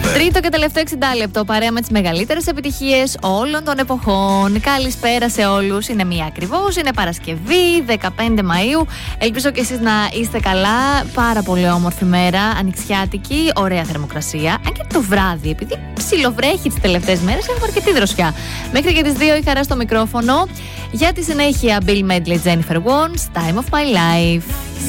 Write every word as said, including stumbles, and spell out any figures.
Τρίτο και τελευταίο εξήντα λεπτό, παρέα με τις μεγαλύτερες επιτυχίες όλων των εποχών. Καλησπέρα σε όλους. Είναι μία ακριβώς, είναι Παρασκευή, δεκαπέντε Μαΐου. Ελπίζω και εσείς να είστε καλά. Πάρα πολύ όμορφη μέρα, ανοιξιάτικη, ωραία θερμοκρασία. Αν και το βράδυ, επειδή ψιλοβρέχει τις τελευταίες μέρες, έχουμε αρκετή δροσιά. Μέχρι και τις δύο η Χαρά στο μικρόφωνο. Για τη συνέχεια, Bill Medley, Jennifer Warnes, Time of My Life.